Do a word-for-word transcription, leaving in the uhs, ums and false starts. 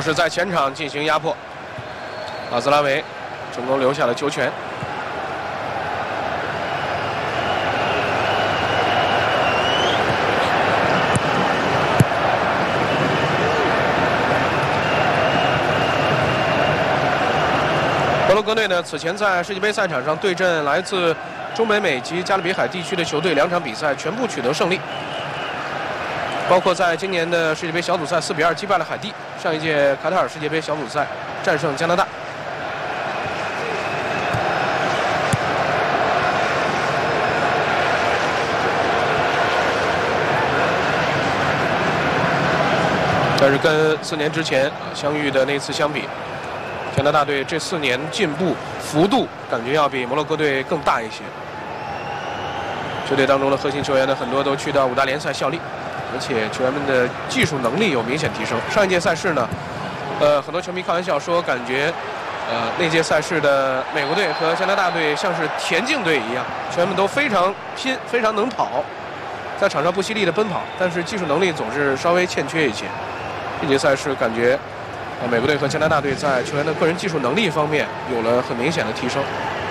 是在前场进行压迫，马兹拉维成功留下了球权。摩洛哥队呢，此前在世界杯赛场上对阵来自中北美及加勒比海地区的球队，两场比赛全部取得胜利。 包括在今年的世界杯小组赛四比二击败了海地，上一届卡塔尔世界杯小组赛战胜加拿大。但是跟四年之前相遇的那次相比，加拿大队这四年进步幅度感觉要比摩洛哥队更大一些。球队当中的核心球员呢，很多都去到五大联赛效力。 而且球员们的技术能力有明显提升。上一届赛事呢，呃，很多球迷开玩笑说，感觉，呃，那届赛事的美国队和加拿大队像是田径队一样，球员们都非常拼，非常能跑，在场上不惜力的奔跑，但是技术能力总是稍微欠缺一些。这届赛事感觉，呃，美国队和加拿大队在球员的个人技术能力方面有了很明显的提升。